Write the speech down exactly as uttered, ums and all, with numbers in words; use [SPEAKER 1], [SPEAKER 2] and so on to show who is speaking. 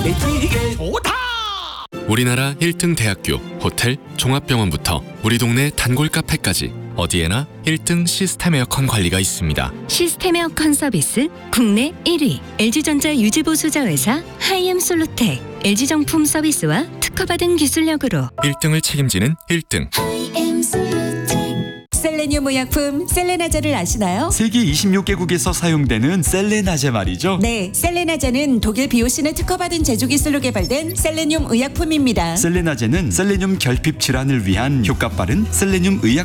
[SPEAKER 1] 되게 좋다.
[SPEAKER 2] 우리나라 일 등 대학교, 호텔, 종합병원부터 우리 동네 단골 카페까지 어디에나 일 등 시스템 에어컨 관리가 있습니다.
[SPEAKER 3] 시스템 에어컨 서비스 국내 일 위 엘지전자 유지보수자 회사 하이엠솔루텍 엘지정품 서비스와 특허받은 기술력으로
[SPEAKER 2] 일 등을 책임지는 일 등.
[SPEAKER 4] 셀레늄 의약품 셀레나제를 아시나요?
[SPEAKER 5] 세계 이십육 개국에서 사용되는 셀레나제 말이죠.
[SPEAKER 4] 네, 셀레나제는 독일 비오신을 특허받은 제조 기술로 개발된 셀레늄 의약품입니다.
[SPEAKER 5] 셀레나제는 셀레늄 결핍 질환을 위한 효과 빠른 셀레늄 의약